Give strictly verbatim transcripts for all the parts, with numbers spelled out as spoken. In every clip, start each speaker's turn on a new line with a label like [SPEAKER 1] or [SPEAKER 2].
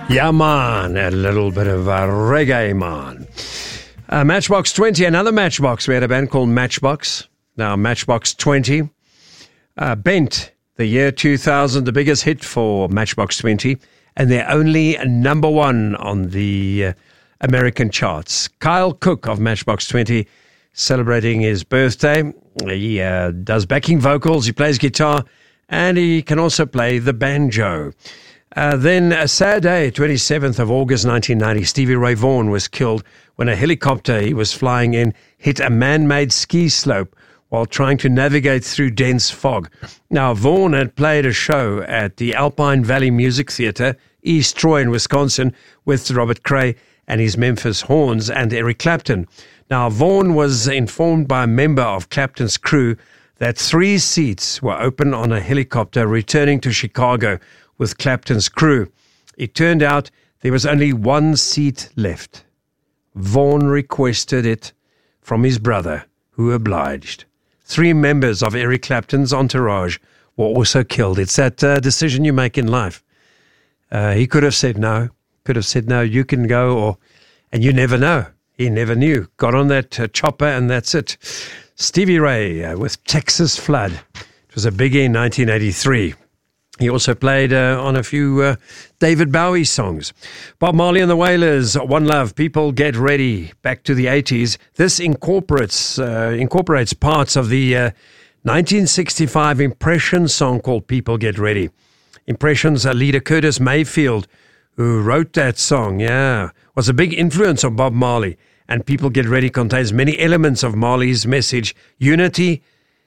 [SPEAKER 1] Yeah, man, a little bit of a reggae, man. Uh, Matchbox twenty, another Matchbox. We had a band called Matchbox. Now, Matchbox twenty. Uh, Bent, the year two thousand, the biggest hit for Matchbox twenty, and they're only number one on the uh, American charts. Kyle Cook of Matchbox twenty celebrating his birthday. He uh, does backing vocals, he plays guitar, and he can also play the banjo. Uh, then a sad day, twenty-seventh of August nineteen ninety, Stevie Ray Vaughan was killed when a helicopter he was flying in hit a man-made ski slope while trying to navigate through dense fog. Now, Vaughan had played a show at the Alpine Valley Music Theater, East Troy in Wisconsin, with Robert Cray and his Memphis Horns and Eric Clapton. Now, Vaughan was informed by a member of Clapton's crew that three seats were open on a helicopter returning to Chicago with Clapton's crew. It turned out there was only one seat left. Vaughan requested it from his brother, who obliged. Three members of Eric Clapton's entourage were also killed. It's that uh, decision you make in life. Uh, he could have said no, could have said no, you can go, or and you never know. He never knew. Got on that uh, chopper and that's it. Stevie Ray uh, with Texas Flood. It was a biggie in nineteen eighty-three. He also played uh, on a few uh, David Bowie songs. Bob Marley and the Wailers, One Love, People Get Ready, back to the eighties. This incorporates uh, incorporates parts of the uh, nineteen sixty-five Impression song called People Get Ready. Impression's uh, leader Curtis Mayfield, who wrote that song, yeah, was a big influence on Bob Marley. And People Get Ready contains many elements of Marley's message: unity,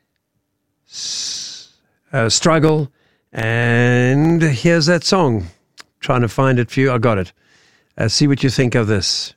[SPEAKER 1] s- uh, struggle. And here's that song. Trying to find it for you. I got it. Uh, see what you think of this.